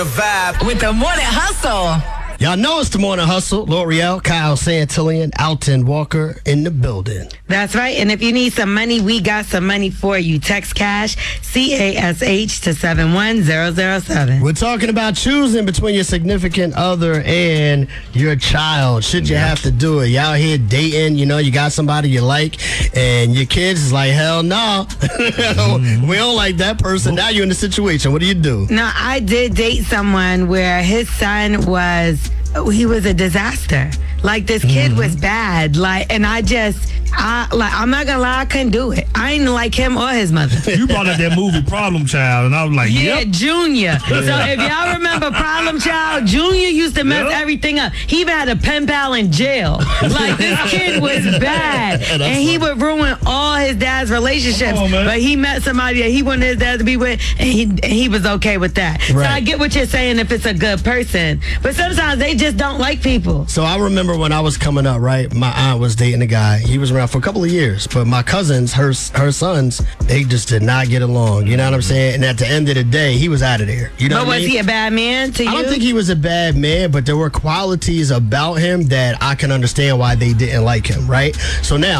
Vibe with the Morning Hustle. Y'all know it's the Morning Hustle. L'Oreal, Kyle Santillan, Alton Walker in the building. That's right. And if you need some money, we got some money for you. Text cash, CASH to 71007. We're talking about choosing between your significant other and your child. Should you have to do it? Y'all here dating, you got somebody you like, and your kids is like, hell no. We don't like that person. Now you're in the situation. What do you do? Now, I did date someone where his son was a disaster. Like, this kid was bad. I'm not gonna lie, I couldn't do it. I didn't like him or his mother. You brought up that movie Problem Child, and I was like, yeah, yep. Junior. So if y'all remember Problem Child, Junior used to mess everything up. He even had a pen pal in jail. Like, this kid was bad. And he would ruin all his dad's relationships. But he met somebody that he wanted his dad to be with, and he was okay with that. Right. So I get what you're saying if it's a good person. But sometimes they just don't like people. So I remember when I was coming up, right, my aunt was dating a guy. He was around for a couple of years, but my cousins, her sons, they just did not get along. You know what I'm saying? And at the end of the day, he was out of there. You know but what I was mean? He a bad man to you? I don't think he was a bad man, but there were qualities about him that I can understand why they didn't like him, right? So now,